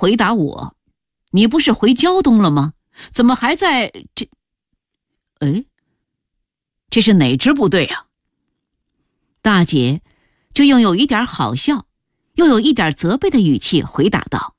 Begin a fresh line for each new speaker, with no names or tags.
回答我，你不是回胶东了吗？怎么还在这？哎，这是哪支部队啊？大姐就用有一点好笑，又有一点责备的语气回答道。